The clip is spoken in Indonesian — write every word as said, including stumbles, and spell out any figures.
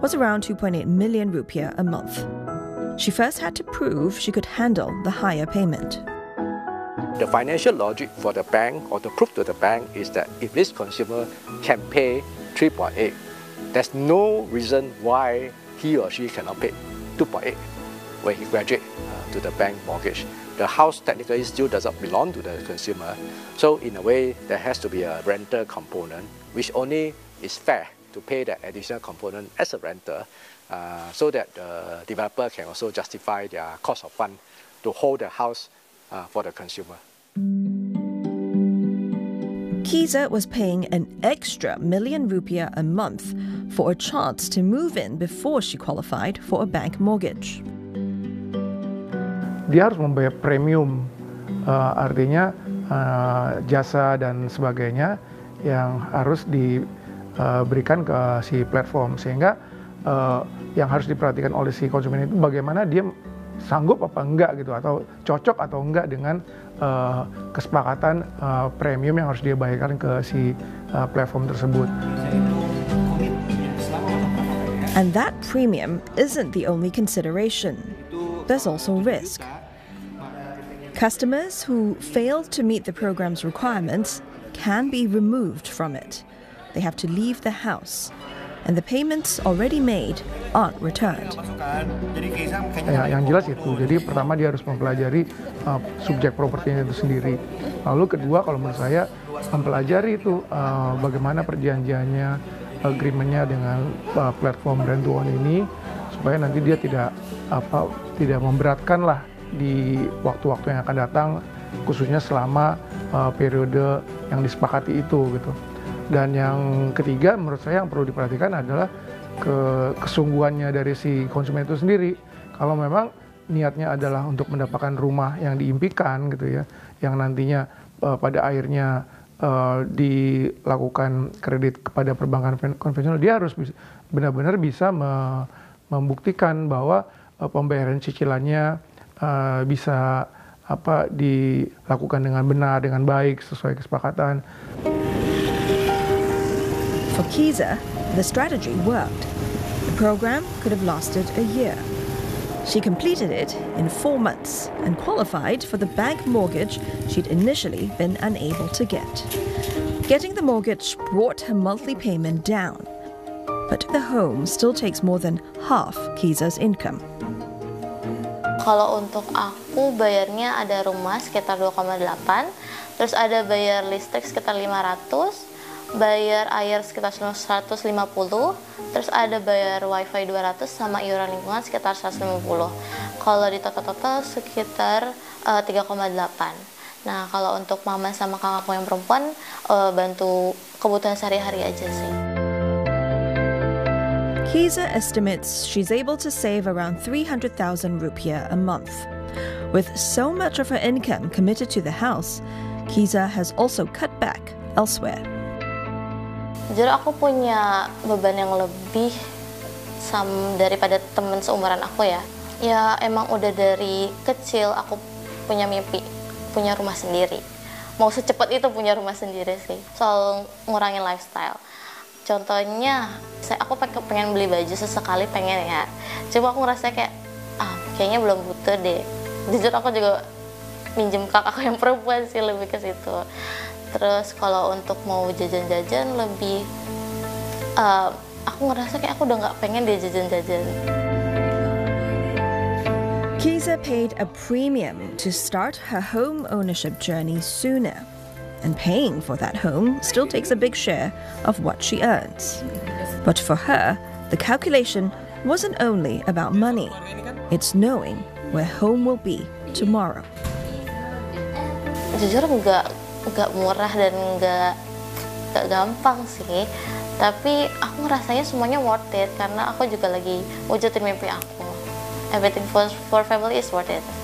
was around two point eight million rupiah a month. She first had to prove she could handle the higher payment. The financial logic for the bank, or to prove to the bank, is that if this consumer can pay three point eight, there's no reason why he or she cannot pay two point eight when he graduates uh, to the bank mortgage. The house technically still doesn't belong to the consumer, so in a way there has to be a rental component, which only is fair to pay that additional component as a renter, uh, so that the developer can also justify their cost of fund to hold the house uh, for the consumer. Keyser was paying an extra million rupiah a month for a chance to move in before she qualified for a bank mortgage. Dia harus membayar premium, uh, artinya uh, jasa dan sebagainya yang harus diberikan ke si platform, sehingga uh, yang harus diperhatikan oleh si konsumen itu bagaimana dia sanggup apa enggak gitu, atau cocok atau enggak dengan uh, kesepakatan uh, premium yang harus dia bayarkan ke si uh, platform tersebut. And that premium isn't the only consideration. There's also risk. Customers who fail to meet the program's requirements can be removed from it. They have to leave the house, and the payments already made aren't returned. Ya, yang jelas itu, jadi pertama dia harus mempelajari uh, subjek propertinya itu sendiri. Lalu kedua, kalau menurut saya, mempelajari itu uh, bagaimana perjanjiannya, agreementnya dengan uh, platform rent to own ini, supaya nanti dia tidak apa tidak memberatkan lah di waktu-waktu yang akan datang, khususnya selama uh, periode yang disepakati itu gitu. Dan yang ketiga, menurut saya yang perlu diperhatikan adalah ke kesungguhannya dari si konsumen itu sendiri. Kalau memang niatnya adalah untuk mendapatkan rumah yang diimpikan gitu ya, yang nantinya uh, pada akhirnya uh, dilakukan kredit kepada perbankan konvensional, dia harus benar-benar bisa me membuktikan bahwa uh, pembayaran cicilannya uh, bisa apa dilakukan dengan benar, dengan baik, sesuai kesepakatan. For Keyser, the strategy worked. The program could have lasted a year. She completed it in four months and qualified for the bank mortgage she'd initially been unable to get. Getting the mortgage brought her monthly payment down, but the home still takes more than half Keyser's income. Kalau untuk aku bayarnya ada rumah sekitar dua koma delapan, terus ada bayar listrik sekitar lima ratus, bayar air sekitar seratus lima puluh, terus ada bayar wifi dua ratus, sama iuran lingkungan sekitar seratus lima puluh. Kalau di total-total sekitar uh, tiga koma delapan. Nah, kalau untuk mama sama kakakku yang perempuan, uh, bantu kebutuhan sehari-hari aja sih. Keyser estimates she's able to save around three hundred thousand rupiah a month. With so much of her income committed to the house, Keyser has also cut back elsewhere. Jujur aku punya beban yang lebih sam daripada teman seumuran aku ya. Ya emang udah dari kecil aku punya mimpi, punya rumah sendiri. Mau secepat itu punya rumah sendiri sih. Soal ngurangin lifestyle. Contohnya, saya aku pengen beli baju sesekali pengen ya. Coba aku ngerasa kayak, ah kayaknya belum butuh deh. Jujur aku juga minjem kakakku yang perempuan sih, lebih ke situ. Terus kalau untuk mau jajan-jajan lebih, uh, aku ngerasa kayak aku udah nggak pengen deh jajan-jajan. Keyser paid a premium to start her home ownership journey sooner. And paying for that home still takes a big share of what she earns. But for her, the calculation wasn't only about money. It's knowing where home will be tomorrow. Jujur nggak nggak murah dan nggak nggak gampang sih. Tapi aku ngerasanya semuanya worth it karena aku juga lagi wujudin mimpi aku. Everything for for family is worth it.